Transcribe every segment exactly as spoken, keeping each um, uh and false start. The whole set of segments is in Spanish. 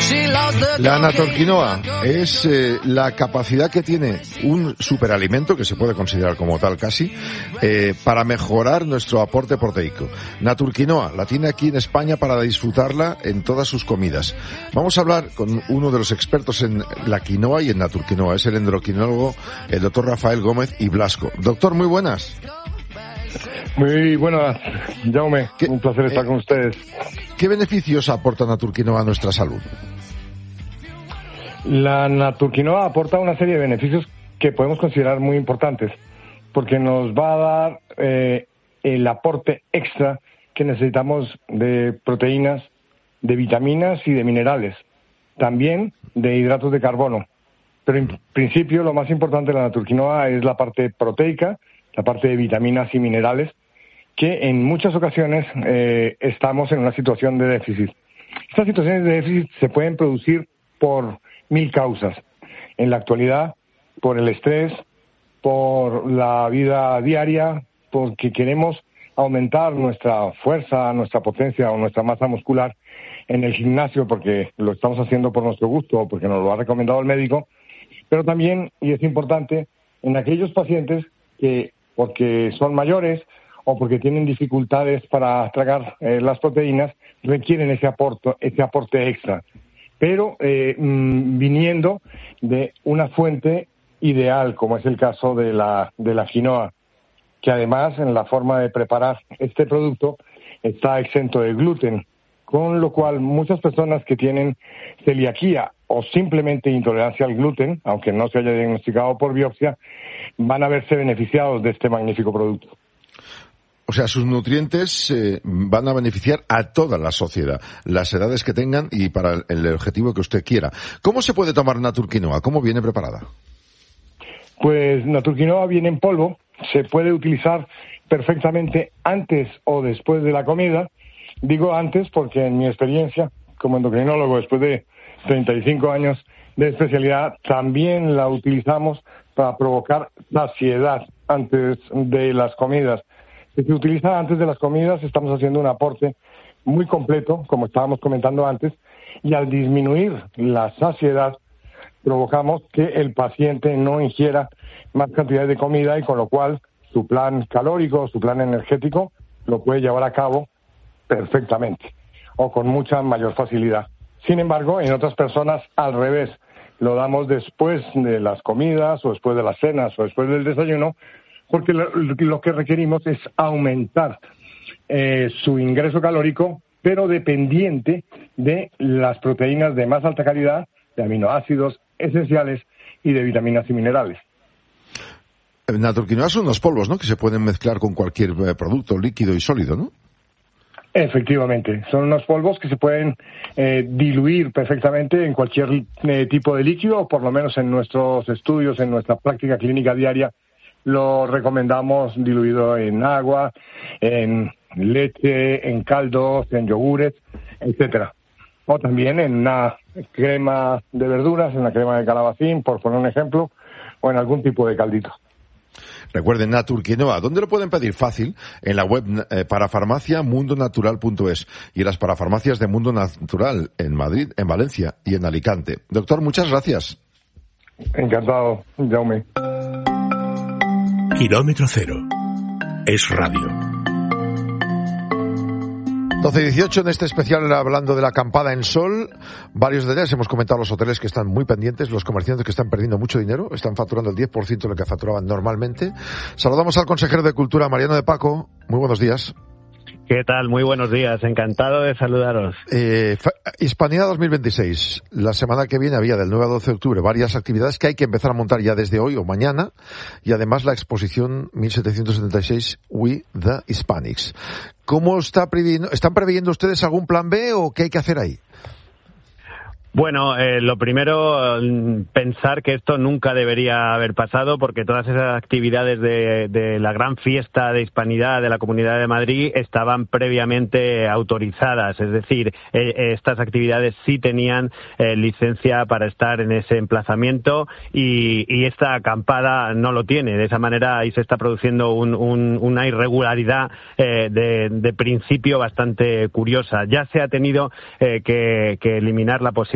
La anatorquinoa es eh, la capacidad que tiene un superalimento, que se puede considerar como tal casi, eh, para mejorar nuestro aporte proteico. Naturquinoa la tiene aquí en España para disfrutarla en todas sus comidas. Vamos a hablar con uno de los expertos en la quinoa y en naturquinoa. Es el endocrinólogo, el doctor Rafael Gómez y Blasco. Doctor, muy buenas. Muy buenas, Jaume. Un placer estar eh, con ustedes. ¿Qué beneficios aporta naturquinoa a nuestra salud? La naturquinoa aporta una serie de beneficios que podemos considerar muy importantes, porque nos va a dar eh, el aporte extra que necesitamos de proteínas, de vitaminas y de minerales, también de hidratos de carbono. Pero en principio lo más importante de la naturquinoa es la parte proteica, la parte de vitaminas y minerales, que en muchas ocasiones eh, estamos en una situación de déficit. Estas situaciones de déficit se pueden producir por mil causas. En la actualidad, por el estrés, por la vida diaria, porque queremos aumentar nuestra fuerza, nuestra potencia o nuestra masa muscular en el gimnasio porque lo estamos haciendo por nuestro gusto o porque nos lo ha recomendado el médico, pero también, y es importante, en aquellos pacientes que, porque son mayores o porque tienen dificultades para tragar eh, las proteínas, requieren ese aporte, ese aporte extra, pero eh, mmm, viniendo de una fuente ideal, como es el caso de la, de la quinoa, que además en la forma de preparar este producto está exento de gluten, con lo cual muchas personas que tienen celiaquía o simplemente intolerancia al gluten, aunque no se haya diagnosticado por biopsia, van a verse beneficiados de este magnífico producto. O sea, sus nutrientes eh, van a beneficiar a toda la sociedad, las edades que tengan y para el, el objetivo que usted quiera. ¿Cómo se puede tomar naturquinoa? ¿Cómo viene preparada? Pues naturquinoa viene en polvo, se puede utilizar perfectamente antes o después de la comida. Digo antes porque en mi experiencia como endocrinólogo, después de treinta y cinco años de especialidad, también la utilizamos para provocar saciedad antes de las comidas. Si se utiliza antes de las comidas, estamos haciendo un aporte muy completo, como estábamos comentando antes, y al disminuir la saciedad, provocamos que el paciente no ingiera más cantidad de comida y con lo cual su plan calórico, su plan energético, lo puede llevar a cabo perfectamente o con mucha mayor facilidad. Sin embargo, en otras personas, al revés, lo damos después de las comidas o después de las cenas o después del desayuno, porque lo, lo que requerimos es aumentar eh, su ingreso calórico, pero dependiente de las proteínas de más alta calidad, de aminoácidos esenciales y de vitaminas y minerales. Naturquinoa son unos polvos, ¿no?, que se pueden mezclar con cualquier eh, producto líquido y sólido, ¿no? Efectivamente, son unos polvos que se pueden eh, diluir perfectamente en cualquier eh, tipo de líquido, o por lo menos en nuestros estudios, en nuestra práctica clínica diaria, lo recomendamos diluido en agua, en leche, en caldos, en yogures, etcétera. O también en una crema de verduras, en una crema de calabacín, por poner un ejemplo, o en algún tipo de caldito. Recuerden, naturquinoa, ¿dónde lo pueden pedir? Fácil, en la web eh, parafarmacia mundo natural punto es y en las parafarmacias de Mundo Natural en Madrid, en Valencia y en Alicante. Doctor, muchas gracias. Encantado, Jaume. Kilómetro cero. Es radio. doce y dieciocho en este especial hablando de la acampada en sol. Varios de ellas hemos comentado los hoteles que están muy pendientes, los comerciantes que están perdiendo mucho dinero, están facturando el diez por ciento de lo que facturaban normalmente. Saludamos al consejero de Cultura, Mariano de Paco. Muy buenos días. ¿Qué tal? Muy buenos días. Encantado de saludaros. Eh, Hispanidad dos mil veintiséis. La semana que viene había del nueve al doce de octubre varias actividades que hay que empezar a montar ya desde hoy o mañana. Y además la exposición mil setecientos setenta y seis We the Hispanics. ¿Cómo está previendo, están previendo ustedes algún plan B o qué hay que hacer ahí? Bueno, eh, lo primero, pensar que esto nunca debería haber pasado porque todas esas actividades de, de la gran fiesta de Hispanidad de la Comunidad de Madrid estaban previamente autorizadas. Es decir, eh, estas actividades sí tenían eh, licencia para estar en ese emplazamiento y, y esta acampada no lo tiene. De esa manera ahí se está produciendo un, un, una irregularidad eh, de, de principio bastante curiosa. Ya se ha tenido eh, que, que eliminar la posibilidad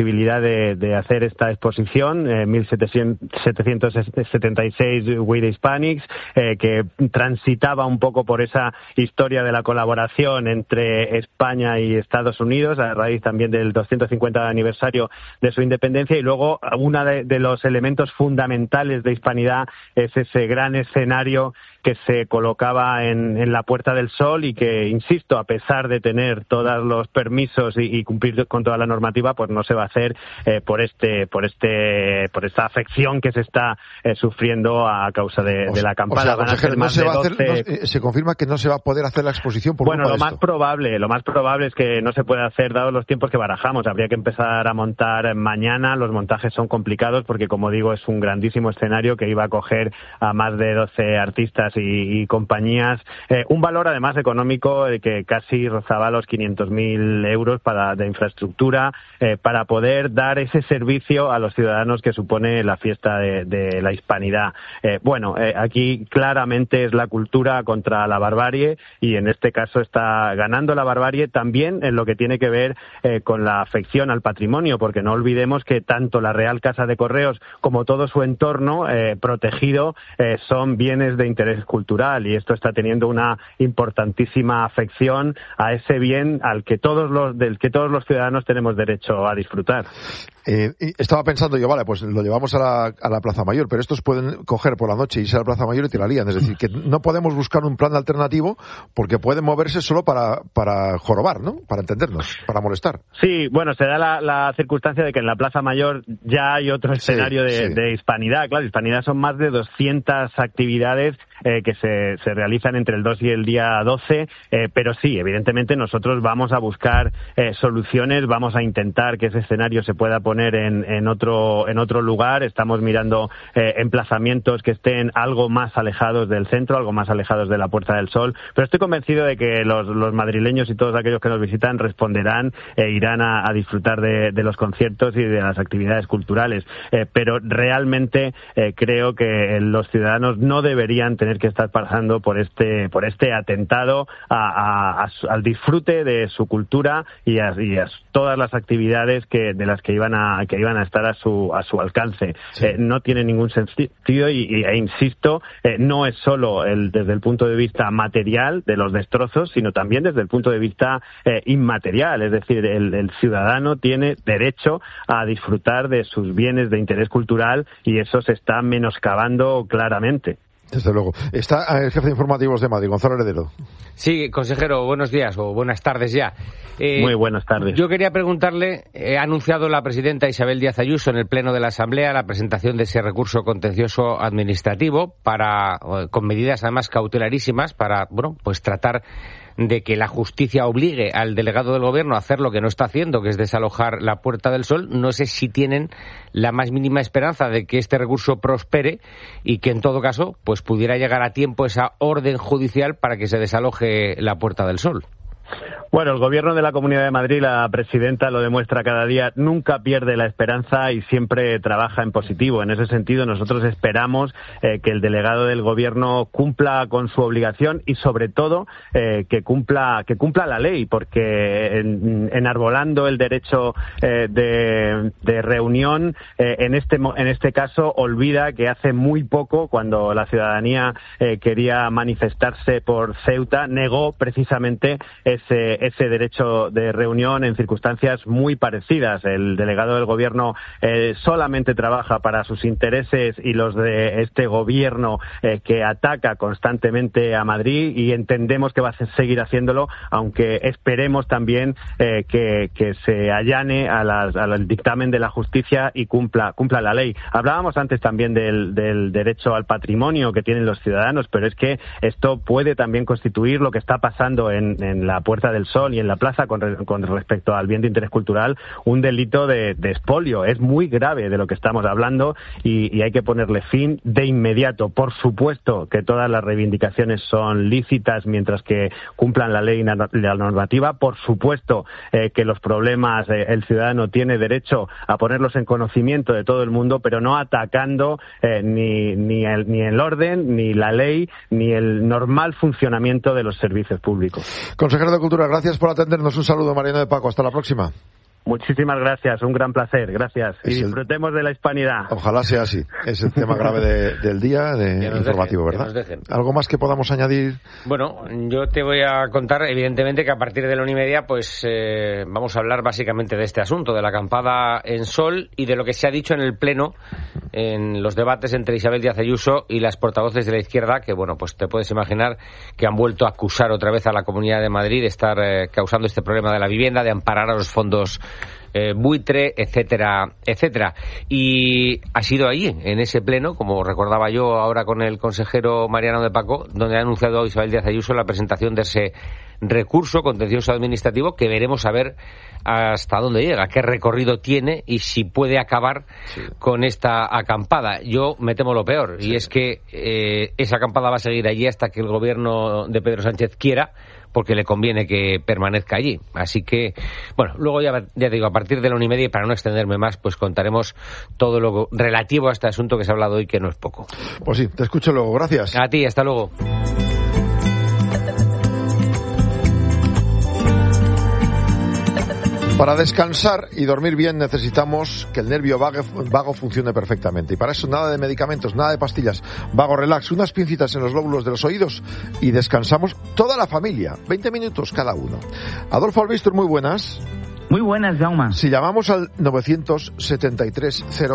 posibilidad de, de hacer esta exposición, eh, mil setecientos setenta y seis We the Hispanics, eh, que transitaba un poco por esa historia de la colaboración entre España y Estados Unidos, a raíz también del doscientos cincuenta aniversario de su independencia, y luego uno de, de los elementos fundamentales de Hispanidad es ese gran escenario que se colocaba en, en la Puerta del Sol y que, insisto, a pesar de tener todos los permisos y, y cumplir con toda la normativa, pues no se va a hacer eh, por este, por este, por esta afección que se está eh, sufriendo a causa de, de la acampada. O sea, consejero, no se va a hacer, no, se confirma que no se va a poder hacer la exposición por Bueno, lo esto. más probable, lo más probable es que no se pueda hacer dados los tiempos que barajamos. Habría que empezar a montar mañana. Los montajes son complicados porque, como digo, es un grandísimo escenario que iba a acoger a más de doce artistas Y, y compañías, eh, un valor además económico de que casi rozaba los quinientos mil euros para, de infraestructura eh, para poder dar ese servicio a los ciudadanos que supone la fiesta de, de la Hispanidad. Eh, bueno, eh, aquí claramente es la cultura contra la barbarie y en este caso está ganando la barbarie también en lo que tiene que ver eh, con la afección al patrimonio, porque no olvidemos que tanto la Real Casa de Correos como todo su entorno eh, protegido eh, son bienes de interés cultural, y esto está teniendo una importantísima afección a ese bien al que todos los del que todos los ciudadanos tenemos derecho a disfrutar. Eh, estaba pensando yo, vale, pues lo llevamos a la, a la Plaza Mayor, pero estos pueden coger por la noche y irse a la Plaza Mayor y te la lían. Es decir, que no podemos buscar un plan alternativo porque pueden moverse solo para, para jorobar, ¿no? Para entendernos, para molestar. Sí, bueno, se da la, la circunstancia de que en la Plaza Mayor ya hay otro escenario sí, de, sí. de hispanidad. Claro, hispanidad son más de doscientas actividades eh, que se, se realizan entre el dos y el día doce, eh, pero sí, evidentemente nosotros vamos a buscar eh, soluciones, vamos a intentar que ese escenario se pueda poner En, en otro en otro lugar. Estamos mirando eh, emplazamientos que estén algo más alejados del centro, algo más alejados de la Puerta del Sol, pero estoy convencido de que los, los madrileños y todos aquellos que nos visitan responderán e irán a, a disfrutar de, de los conciertos y de las actividades culturales, eh, pero realmente eh, creo que los ciudadanos no deberían tener que estar pasando por este por este atentado a, a, a su, al disfrute de su cultura y a, y a todas las actividades que de las que iban a que iban a estar a su a su alcance. Sí. Eh, no tiene ningún sentido y, y e insisto, eh, no es solo el, desde el punto de vista material de los destrozos, sino también desde el punto de vista eh, inmaterial, es decir, el, el ciudadano tiene derecho a disfrutar de sus bienes de interés cultural y eso se está menoscabando claramente. Desde luego. Está el jefe de informativos de Madrid, Gonzalo Heredero. Sí, consejero, buenos días o buenas tardes ya. Eh, Muy buenas tardes. Yo quería preguntarle, eh, ha anunciado la presidenta Isabel Díaz Ayuso en el Pleno de la Asamblea la presentación de ese recurso contencioso administrativo para, con medidas además cautelarísimas para, bueno, pues tratar de que la justicia obligue al delegado del gobierno a hacer lo que no está haciendo, que es desalojar la Puerta del Sol. No sé si tienen la más mínima esperanza de que este recurso prospere y que en todo caso pues pudiera llegar a tiempo esa orden judicial para que se desaloje la Puerta del Sol. Bueno, el Gobierno de la Comunidad de Madrid, la presidenta lo demuestra cada día, nunca pierde la esperanza y siempre trabaja en positivo. En ese sentido, nosotros esperamos eh, que el delegado del Gobierno cumpla con su obligación y, sobre todo, eh, que cumpla que cumpla la ley, porque en, enarbolando el derecho eh, de, de reunión, eh, en este en este caso olvida que hace muy poco, cuando la ciudadanía eh, quería manifestarse por Ceuta, negó precisamente ese ese derecho de reunión en circunstancias muy parecidas. El delegado del Gobierno eh, solamente trabaja para sus intereses y los de este Gobierno eh, que ataca constantemente a Madrid, y entendemos que va a seguir haciéndolo, aunque esperemos también eh, que, que se allane a las, al dictamen de la justicia y cumpla cumpla la ley. Hablábamos antes también del, del derecho al patrimonio que tienen los ciudadanos, pero es que esto puede también constituir lo que está pasando en, en la Puerta del Sol y en la plaza con, re, con respecto al bien de interés cultural, un delito de, de expolio. Es muy grave de lo que estamos hablando y, y hay que ponerle fin de inmediato. Por supuesto que todas las reivindicaciones son lícitas mientras que cumplan la ley y la normativa. Por supuesto eh, que los problemas eh, el ciudadano tiene derecho a ponerlos en conocimiento de todo el mundo, pero no atacando eh, ni, ni, el, ni el orden, ni la ley, ni el normal funcionamiento de los servicios públicos. Consejero de Cultura, gracias por atendernos. Un saludo, Mariano de Paco. Hasta la próxima. Muchísimas gracias, un gran placer, gracias. Es y disfrutemos el... de la hispanidad. Ojalá sea así. Es el tema grave de, del día, de informativo, dejen, ¿verdad? ¿Algo más que podamos añadir? Bueno, yo te voy a contar, evidentemente, que a partir de la una y media, pues eh, vamos a hablar básicamente de este asunto, de la acampada en Sol y de lo que se ha dicho en el Pleno, en los debates entre Isabel Díaz Ayuso y las portavoces de la izquierda, que, bueno, pues te puedes imaginar que han vuelto a acusar otra vez a la Comunidad de Madrid de estar eh, causando este problema de la vivienda, de amparar a los fondos Eh, buitre, etcétera, etcétera. Y ha sido ahí, en ese pleno, como recordaba yo ahora con el consejero Mariano de Paco, donde ha anunciado Isabel Díaz Ayuso la presentación de ese recurso contencioso administrativo que veremos a ver hasta dónde llega, qué recorrido tiene y si puede acabar sí. con esta acampada. Yo me temo lo peor, sí. y es que eh, esa acampada va a seguir allí hasta que el gobierno de Pedro Sánchez quiera, porque le conviene que permanezca allí. Así que, bueno, luego ya, ya te digo, a partir de la una y media, y para no extenderme más, pues contaremos todo lo relativo a este asunto que se ha hablado hoy, que no es poco. Pues sí, te escucho luego. Gracias. A ti, hasta luego. Para descansar y dormir bien necesitamos que el nervio vago, vago funcione perfectamente. Y para eso nada de medicamentos, nada de pastillas. Vago Relax, unas pincitas en los lóbulos de los oídos y descansamos toda la familia. veinte minutos cada uno. Adolfo Albistur, muy buenas. Muy buenas, Jaume. Si llamamos al novecientos setenta y tres cero